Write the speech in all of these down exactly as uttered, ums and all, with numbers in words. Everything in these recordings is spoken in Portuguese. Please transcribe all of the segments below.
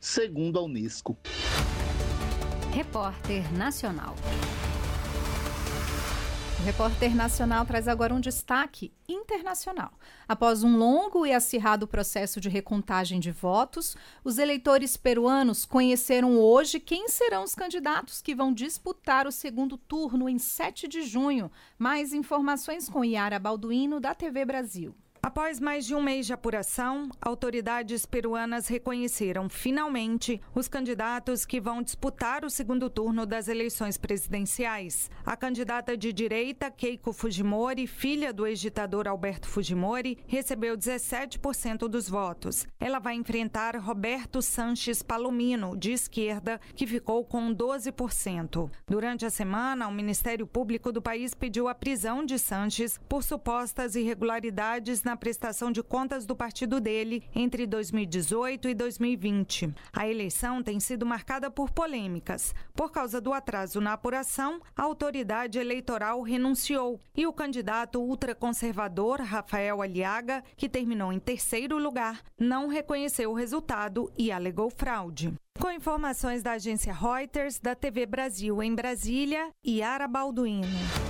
segundo a Unesco. Repórter Nacional. O Repórter Nacional traz agora um destaque internacional. Após um longo e acirrado processo de recontagem de votos, os eleitores peruanos conheceram hoje quem serão os candidatos que vão disputar o segundo turno em sete de junho. Mais informações com Yara Balduino, da T V Brasil. Após mais de um mês de apuração, autoridades peruanas reconheceram finalmente os candidatos que vão disputar o segundo turno das eleições presidenciais. A candidata de direita, Keiko Fujimori, filha do ex-ditador Alberto Fujimori, recebeu dezessete por cento dos votos. Ela vai enfrentar Roberto Sanches Palomino, de esquerda, que ficou com doze por cento. Durante a semana, o Ministério Público do país pediu a prisão de Sanches por supostas irregularidades na na prestação de contas do partido dele entre dois mil e dezoito e dois mil e vinte. A eleição tem sido marcada por polêmicas. Por causa do atraso na apuração, a autoridade eleitoral renunciou e o candidato ultraconservador Rafael Aliaga, que terminou em terceiro lugar, não reconheceu o resultado e alegou fraude. Com informações da agência Reuters, da T V Brasil em Brasília, Yara Balduino.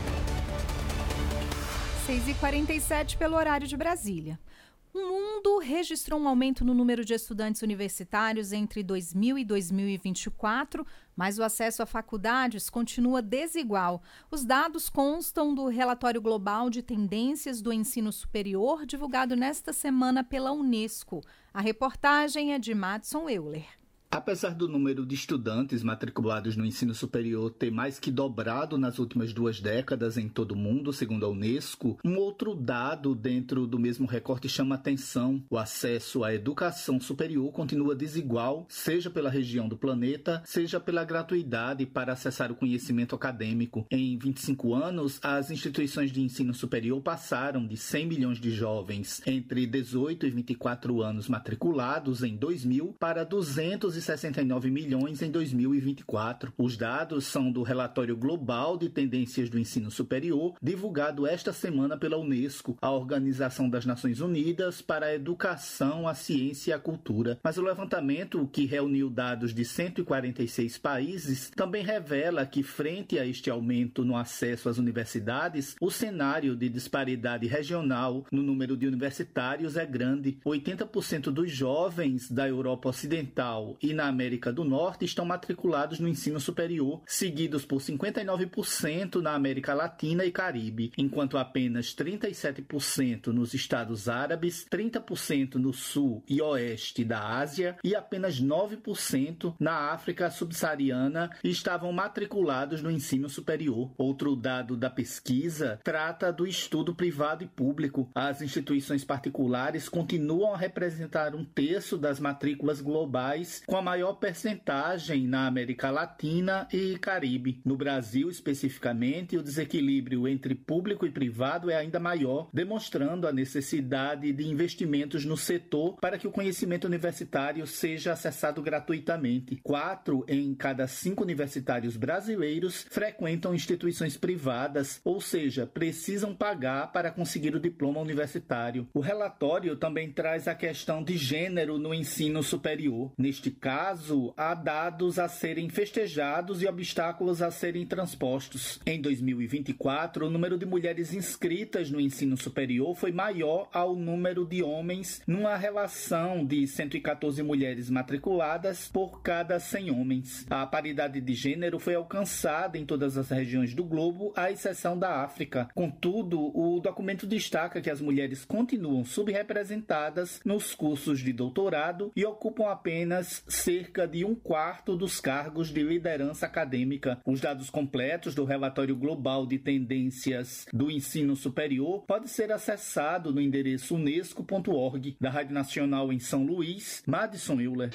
seis e quarenta e sete pelo horário de Brasília. O mundo registrou um aumento no número de estudantes universitários entre dois mil e dois mil e vinte e quatro, mas o acesso a faculdades continua desigual. Os dados constam do Relatório Global de Tendências do Ensino Superior, divulgado nesta semana pela Unesco. A reportagem é de Madison Euler. Apesar do número de estudantes matriculados no ensino superior ter mais que dobrado nas últimas duas décadas em todo o mundo, segundo a Unesco, um outro dado dentro do mesmo recorte chama atenção. O acesso à educação superior continua desigual, seja pela região do planeta, seja pela gratuidade para acessar o conhecimento acadêmico. Em vinte e cinco anos, as instituições de ensino superior passaram de cem milhões de jovens entre dezoito e vinte e quatro anos matriculados em dois mil para duzentos e sessenta e nove milhões em dois mil e vinte e quatro. Os dados são do Relatório Global de Tendências do Ensino Superior, divulgado esta semana pela Unesco, a Organização das Nações Unidas para a Educação, a Ciência e a Cultura. Mas o levantamento, que reuniu dados de cento e quarenta e seis países, também revela que, frente a este aumento no acesso às universidades, o cenário de disparidade regional no número de universitários é grande. oitenta por cento dos jovens da Europa Ocidental e na América do Norte estão matriculados no ensino superior, seguidos por cinquenta e nove por cento na América Latina e Caribe, enquanto apenas trinta e sete por cento nos Estados Árabes, trinta por cento no sul e oeste da Ásia e apenas nove por cento na África subsaariana estavam matriculados no ensino superior. Outro dado da pesquisa trata do estudo privado e público. As instituições particulares continuam a representar um terço das matrículas globais, com a maior percentagem na América Latina e Caribe. No Brasil, especificamente, o desequilíbrio entre público e privado é ainda maior, demonstrando a necessidade de investimentos no setor para que o conhecimento universitário seja acessado gratuitamente. Quatro em cada cinco universitários brasileiros frequentam instituições privadas, ou seja, precisam pagar para conseguir o diploma universitário. O relatório também traz a questão de gênero no ensino superior. Neste caso, há dados a serem festejados e obstáculos a serem transpostos. Em dois mil e vinte e quatro, o número de mulheres inscritas no ensino superior foi maior ao número de homens, numa relação de cento e quatorze mulheres matriculadas por cada cem homens. A paridade de gênero foi alcançada em todas as regiões do globo, à exceção da África. Contudo, o documento destaca que as mulheres continuam subrepresentadas nos cursos de doutorado e ocupam apenas cerca de um quarto dos cargos de liderança acadêmica. Os dados completos do Relatório Global de Tendências do Ensino Superior pode ser acessado no endereço unesco ponto org. Da Rádio Nacional em São Luís, Madison Euler.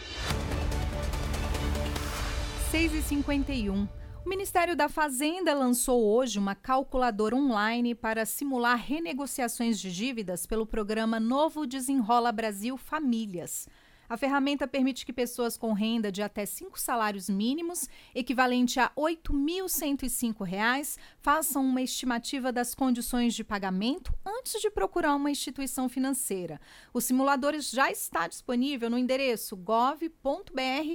seis e cinquenta e um. O Ministério da Fazenda lançou hoje uma calculadora online para simular renegociações de dívidas pelo programa Novo Desenrola Brasil Famílias. A ferramenta permite que pessoas com renda de até cinco salários mínimos, equivalente a oito mil cento e cinco reais, façam uma estimativa das condições de pagamento antes de procurar uma instituição financeira. O simulador já está disponível no endereço gov ponto br